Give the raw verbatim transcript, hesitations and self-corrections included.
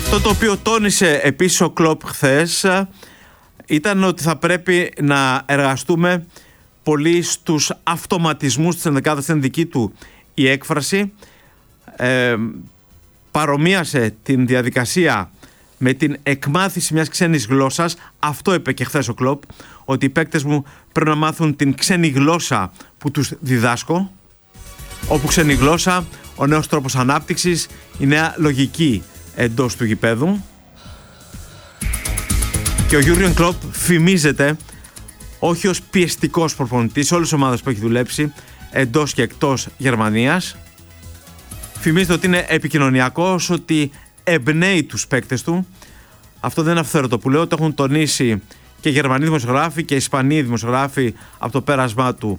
Αυτό το οποίο τόνισε επίσης ο Κλοπ χθες ήταν ότι θα πρέπει να εργαστούμε πολύ στους αυτοματισμούς της ενδεκάδας, στην δική του η έκφραση. Ε, παρομοίασε την διαδικασία με την εκμάθηση μιας ξένης γλώσσας. Αυτό είπε και χθες ο Κλοπ, ότι οι παίκτες μου πρέπει να μάθουν την ξένη γλώσσα που τους διδάσκω, όπου ξένη γλώσσα, ο νέος τρόπος ανάπτυξης, η νέα λογική εντός του γηπέδου. Και ο Γιούργεν Κλοπ φημίζεται όχι ως πιεστικός προπονητής, όλες τις ομάδες που έχει δουλέψει εντός και εκτός Γερμανίας. Φημίζεται ότι είναι επικοινωνιακός, ότι εμπνέει τους παίκτες του. Αυτό δεν είναι αυθαίρετο που λέω, το έχουν τονίσει και οι Γερμανοί δημοσιογράφοι και οι Ισπανοί δημοσιογράφοι από το πέρασμά του